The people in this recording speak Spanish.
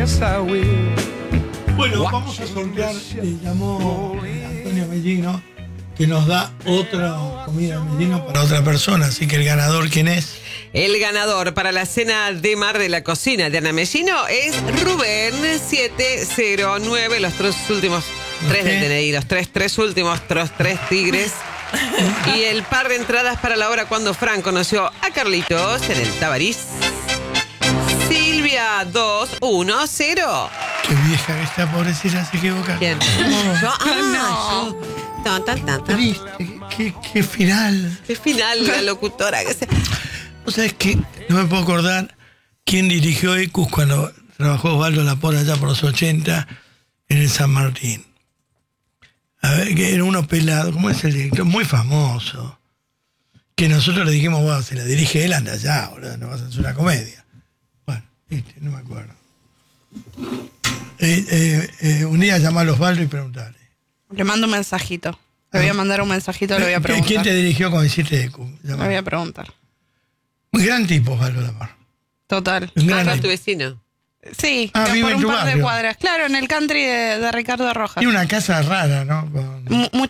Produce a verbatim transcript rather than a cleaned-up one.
Yes, I will. Bueno, vamos a sortear. Eh, llamó Antonio Mellino, que nos da otra comida de Mellino para otra persona. Así que el ganador, ¿quién es? El ganador para la cena de mar de la cocina de Ana Mellino es Rubén siete cero nueve. Los tres últimos, tres del D N I, los tres, tres últimos, los tres tigres. Y el par de entradas para la hora cuando Fran conoció a Carlitos en el Tabarís. Silvia dos uno cero. Qué vieja que está, pobrecita, se equivoca. ¿Quién? No. Yo, ah, yo. Tan, tan, tan, tan. Triste, qué, qué final. Qué final, la locutora que se... O sea, es que no me puedo acordar quién dirigió Ecus cuando trabajó Osvaldo Lapor allá por los ochenta en el San Martín. A ver, que era uno pelado, ¿cómo es el director? Muy famoso. Que nosotros le dijimos, bueno, si la dirige él, anda allá, boludo, no vas a hacer una comedia. Bueno, viste, no me acuerdo. Eh, eh, eh, un día llamar a Osvaldo y preguntarle. Le mando un mensajito. Le voy a mandar un mensajito, le voy a preguntar. ¿Quién te dirigió cuando hiciste Ecus? Le voy a preguntar. Un gran tipo, Osvaldo Lapor. Total. Un gran Ah, tipo. tu vecino. Sí, Ah, vive por en un tu par de barrio. cuadras. Claro, en el country de, de Ricardo Rojas. Tiene una casa rara, ¿no? Con... Mu- mu-